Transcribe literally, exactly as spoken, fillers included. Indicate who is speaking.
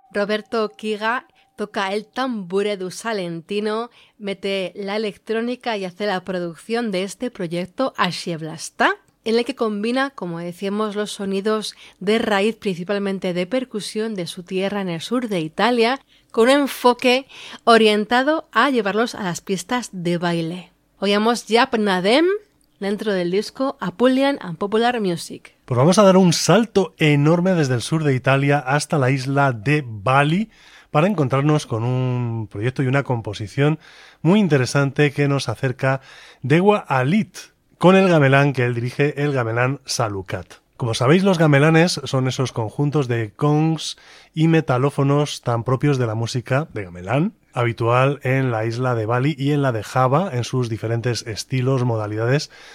Speaker 1: Roberto Kiga toca el tambure du salentino, mete la electrónica y hace la producción de este proyecto Asieblasta, en el que combina, como decíamos, los sonidos de raíz, principalmente de percusión, de su tierra en el sur de Italia, con un enfoque orientado a llevarlos a las pistas de baile. Oíamos Japnadem dentro del disco Apulian and Popular Music.
Speaker 2: Pues vamos a dar un salto enorme desde el sur de Italia hasta la isla de Bali para encontrarnos con un proyecto y una composición muy interesante que nos acerca Dewa Alit, con el gamelán que él dirige, el gamelán Salukat. Como sabéis, los gamelanes son esos conjuntos de gongs y metalófonos tan propios de la música de gamelán, habitual en la isla de Bali y en la de Java, en sus diferentes estilos, modalidades,